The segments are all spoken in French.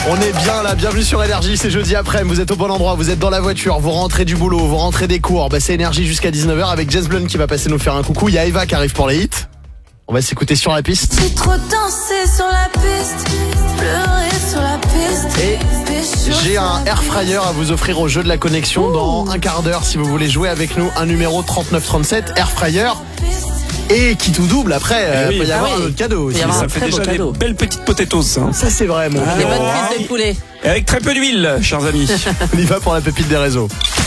On est bien là, bienvenue sur Énergie, c'est jeudi après, vous êtes au bon endroit, vous êtes dans la voiture, vous rentrez du boulot, vous rentrez des cours, c'est Énergie jusqu'à 19h avec Jess Blunt qui va passer nous faire un coucou, il y a Eva qui arrive pour les hits. On va s'écouter sur la piste. J'ai trop dansé sur la piste, pleuré sur la piste. Et j'ai un air fryer à vous offrir au jeu de la connexion dans un quart d'heure si vous voulez jouer avec nous, un numéro 3937, air fryer. Et qui tout double après, il peut y avoir un autre cadeau aussi. Ça fait déjà des belles petites potatoes. Hein. Ça c'est vrai, mon Des bonnes cuisses de poulet. Et avec très peu d'huile, chers amis. On y va pour la pépite des réseaux.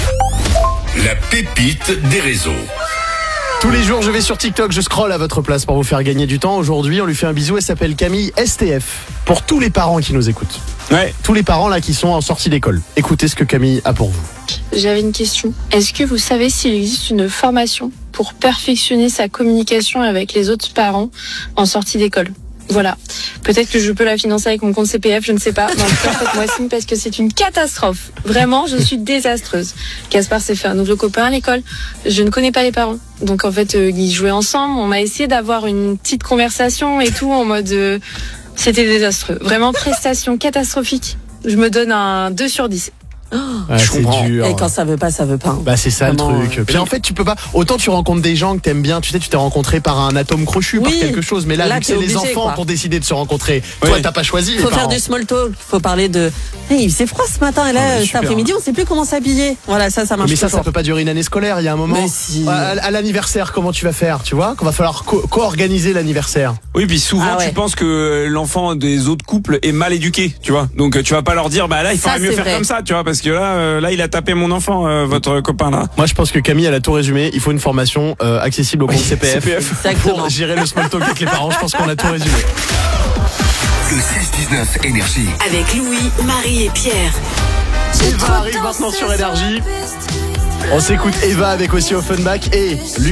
La pépite des réseaux. Tous les jours, je vais sur TikTok, je scrolle à votre place pour vous faire gagner du temps. Aujourd'hui, on lui fait un bisou, elle s'appelle Camille STF. Pour tous les parents qui nous écoutent. Ouais. Tous les parents là qui sont en sortie d'école. Écoutez ce que Camille a pour vous. J'avais une question. Est-ce que vous savez s'il existe une formation pour perfectionner sa communication avec les autres parents en sortie d'école ? Voilà. Peut-être que je peux la financer avec mon compte CPF, je ne sais pas. Mais en tout cas, faites-moi signe parce que c'est une catastrophe. Vraiment, je suis désastreuse. Gaspard s'est fait un nouveau copain à l'école. Je ne connais pas les parents. Donc en fait, ils jouaient ensemble. On m'a essayé d'avoir une petite conversation et tout en mode... C'était désastreux. Vraiment, prestation catastrophique. Je me donne un 2 sur 10. C'est dur. Et quand ça veut pas, ça veut pas. Bah c'est ça Vraiment, le truc. Puis en fait tu peux pas. Autant tu rencontres des gens que t'aimes bien. Tu sais, tu t'es rencontré par un atome crochu, par Oui. quelque chose. Mais là vu que t'es c'est les obligé, enfants quoi. qui ont décidé de se rencontrer. Toi t'as pas choisi. Il Les faut faire parents. du small talk. Il faut parler de. Hey, c'est froid ce matin et là, cet super. après-midi, on sait plus comment s'habiller. Voilà, ça marche. Mais ça toujours. peut pas durer une année scolaire. Il y a un moment. Mais si. À l'anniversaire, comment tu vas faire, tu vois? Qu'on va falloir co-organiser l'anniversaire. Oui, puis souvent Ah ouais. tu penses que l'enfant des autres couples est mal éduqué, tu vois. Donc tu vas pas leur dire, bah là il Ça, faudrait mieux c'est faire vrai. comme ça, tu vois, parce que là il a tapé mon enfant, votre copain là. Moi je pense que Camille elle a tout résumé. Il faut une formation accessible au compte CPF. Exactement. Pour gérer le small talk avec les parents. Je pense qu'on a tout résumé. Le 6-19 Énergie. Avec Louis, Marie et Pierre. Eva arrive maintenant sur Énergie. On s'écoute Eva avec aussi Offenbach et